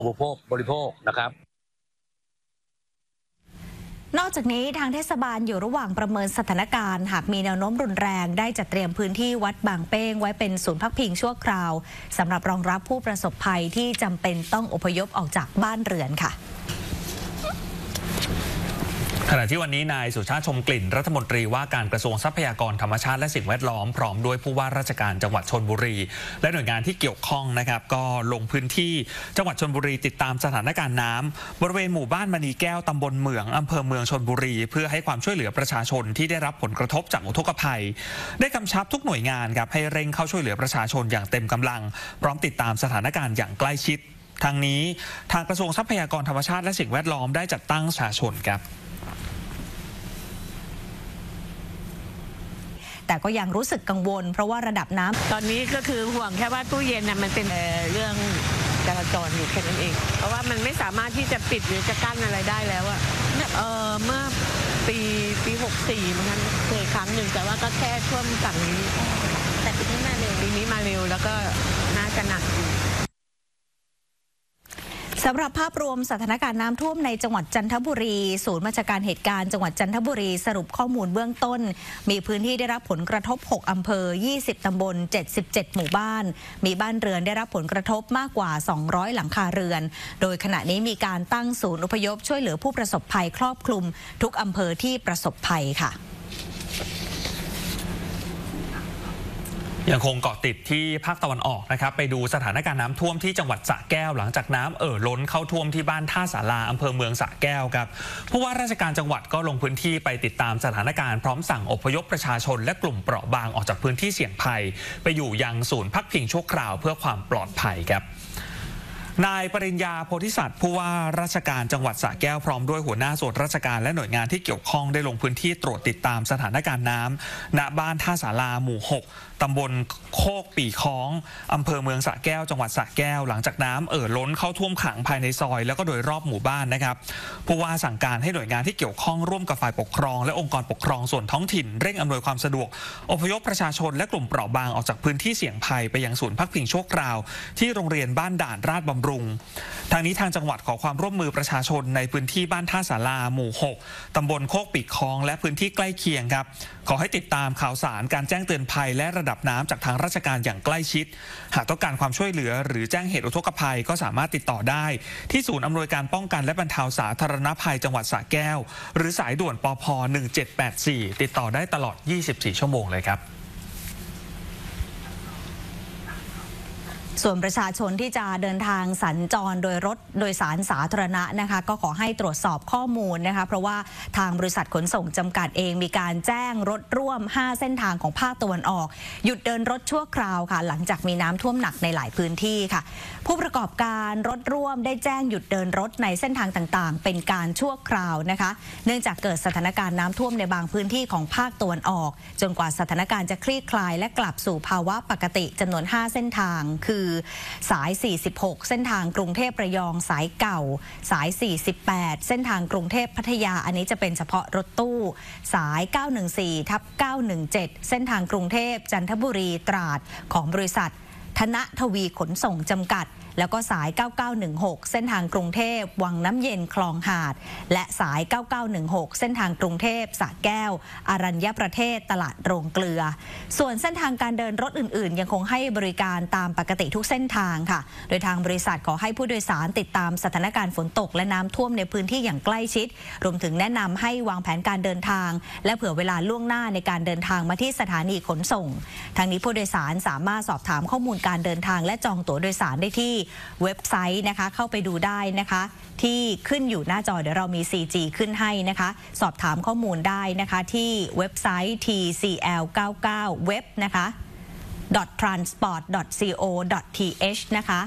อุปโภคบริโภคนะครับนอกจากนี้ทางเทศบาลอยู่ระหว่างประเมินสถานการณ์หากมีแนวโน้มรุนแรงได้จัดเตรียมพื้นที่วัดบางเป้งไว้เป็นศูนย์พักพิงชั่วคราวสำหรับรองรับผู้ประสบภัยที่จำเป็นต้องอพยพออกจากบ้านเรือนค่ะขณะที่วันนี้นายสุชาติชมกลิ่นรัฐมนตรีว่าการกระทรวงทรัพยากรธรรมชาติและสิ่งแวดล้อมพร้อมด้วยผู้ว่าราชการจังหวัดชลบุรีและหน่วยงานที่เกี่ยวข้องนะครับก็ลงพื้นที่จังหวัดชลบุรีติดตามสถานการณ์น้ำบริเวณหมู่บ้านมณีแก้วตำบลเหมืองอำเภอเมืองชลบุรีเพื่อให้ความช่วยเหลือประชาชนที่ได้รับผลกระทบจากอุทกภัยได้กำชับทุกหน่วยงานครับให้เร่งเข้าช่วยเหลือประชาชนอย่างเต็มกำลังพร้อมติดตามสถานการณ์อย่างใกล้ชิดทางนี้ทางกระทรวงทรัพยากรธรรมชาติและสิ่งแวดล้อมได้จัดตั้งประชาชนครับแต่ก็ยังรู้สึกกังวลเพราะว่าระดับน้ำตอนนี้ก็คือห่วงแค่ว่าตู้เย็นน่ะมันเป็นเรื่องจราจรอยู่แค่นั้นเองเพราะว่ามันไม่สามารถที่จะปิดหรือจะกั้นอะไรได้แล้วอะเมื่อปี64มันเคยครั้งหนึ่งแต่ว่าก็แค่ท่วมฝั่งนี้แต่ปีนี้มาเร็วแล้วก็น่าจะหนักอยู่สำหรับภาพรวมสถานการณ์น้ำท่วมในจังหวัดจันทบุรีศูนย์บัญชาการเหตุการณ์จังหวัดจันทบุรีสรุปข้อมูลเบื้องต้นมีพื้นที่ได้รับผลกระทบ6อำเภอ20ตำบล77หมู่บ้านมีบ้านเรือนได้รับผลกระทบมากกว่า200หลังคาเรือนโดยขณะนี้มีการตั้งศูนย์อพยพช่วยเหลือผู้ประสบภัยครอบคลุมทุกอำเภอที่ประสบภัยค่ะยังคงเกาะติดที่ภาคตะวันออกนะครับไปดูสถานการณ์น้ำท่วมที่จังหวัดสระแก้วหลังจากน้ำล้นเข้าท่วมที่บ้านท่าศาลาอำเภอเมืองสระแก้วครับผู้ว่าราชการจังหวัดก็ลงพื้นที่ไปติดตามสถานการณ์พร้อมสั่งอพยพประชาชนและกลุ่มเปราะบางออกจากพื้นที่เสี่ยงภัยไปอยู่ยังศูนย์พักพิงชั่วคราวเพื่อความปลอดภัยครับนายปริญญาโพธิสัตว์ผู้ว่าราชการจังหวัดสระแก้วพร้อมด้วยหัวหน้าส่วนราชการและหน่วยงานที่เกี่ยวข้องได้ลงพื้นที่ตรวจติดตามสถานการณ์น้ำณบ้านท่าศาลาหมู่6ตำบลโคกปีคล้องอำเภอเมืองสระแก้วจังหวัดสระแก้วหลังจากน้ำล้นเข้าท่วมขังภายในซอยแล้วก็โดยรอบหมู่บ้านนะครับผู้ว่าสั่งการให้หน่วยงานที่เกี่ยวข้องร่วมกับฝ่ายปกครองและองค์กรปกครองส่วนท้องถิ่นเร่งอำนวยความสะดวกอพยพประชาชนและกลุ่มเปราะบางออกจากพื้นที่เสี่ยงภัยไปยังศูนย์พักพิงชั่วคราวที่โรงเรียนบ้านด่านราชบำรุงทางนี้ทางจังหวัดขอความร่วมมือประชาชนในพื้นที่บ้านท่าศาลาหมู่6ตำบลโคกปีคล้องและพื้นที่ใกล้เคียงครับขอให้ติดตามข่าวสารการแจ้งเตือนภัยและระดับน้ำจากทางราชการอย่างใกล้ชิดหากต้องการความช่วยเหลือหรือแจ้งเหตุอุทกภัยก็สามารถติดต่อได้ที่ศูนย์อำนวยการป้องกันและบรรเทาสาธารณภัยจังหวัดสระแก้วหรือสายด่วนปภ1784ติดต่อได้ตลอด24ชั่วโมงเลยครับส่วนประชาชนที่จะเดินทางสัญจรโดยรถโดยสารสาธารณะนะคะก็ขอให้ตรวจสอบข้อมูลนะคะเพราะว่าทางบริษัทขนส่งจำกัดเองมีการแจ้งรถร่วม5เส้นทางของภาคตะวันออกหยุดเดินรถชั่วคราวค่ะหลังจากมีน้ำท่วมหนักในหลายพื้นที่ค่ะผู้ประกอบการรถร่วมได้แจ้งหยุดเดินรถในเส้นทางต่างๆเป็นการชั่วคราวนะคะเนื่องจากเกิดสถานการณ์น้ำท่วมในบางพื้นที่ของภาคตะวันออกจนกว่าสถานการณ์จะคลี่คลายและกลับสู่ภาวะปกติจำนวน5เส้นทางคือสาย46เส้นทางกรุงเทพระยองสายเก่าสาย48เส้นทางกรุงเทพพัทยาอันนี้จะเป็นเฉพาะรถตู้สาย914/917เส้นทางกรุงเทพจันทบุรีตราดของบริษัทธนทวีขนส่งจำกัดแล้วก็สาย9916เส้นทางกรุงเทพวังน้ำเย็นคลองหาดและสาย9916เส้นทางกรุงเทพสระแก้วอรัญญประเทศตลาดโรงเกลือส่วนเส้นทางการเดินรถอื่นๆยังคงให้บริการตามปกติทุกเส้นทางค่ะโดยทางบริษัทขอให้ผู้โดยสารติดตามสถานการณ์ฝนตกและน้ำท่วมในพื้นที่อย่างใกล้ชิดรวมถึงแนะนำให้วางแผนการเดินทางและเผื่อเวลาล่วงหน้าในการเดินทางมาที่สถานีขนส่งทางนี้ผู้โดยสารสามารถสอบถามข้อมูลการเดินทางและจองตั๋วโดยสารได้ที่เว็บไซต์นะคะเข้าไปดูได้นะคะที่ขึ้นอยู่หน้าจอเดี๋ยวเรามี 4G ขึ้นให้นะคะสอบถามข้อมูลได้นะคะที่เว็บไซต์ tcl99 web นะคะ .transport.co.th นะคะ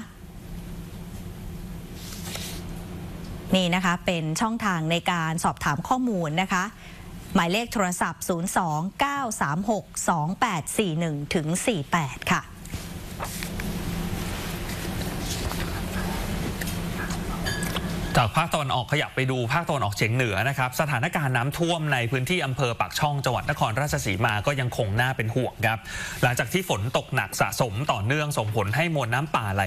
นี่นะคะเป็นช่องทางในการสอบถามข้อมูลนะคะหมายเลขโทรศัพท์02-936-2841-48ค่ะจากภาคตะวันออกขยับไปดูภาคตะวันออกเฉียงเหนือนะครับสถานการณ์น้ำท่วมในพื้นที่อำเภอปากช่องจังหวัดนครราชสีมาก็ยังคงน่าเป็นห่วงครับหลังจากที่ฝนตกหนักสะสมต่อเนื่องส่งผลให้มวลน้ำป่าไหล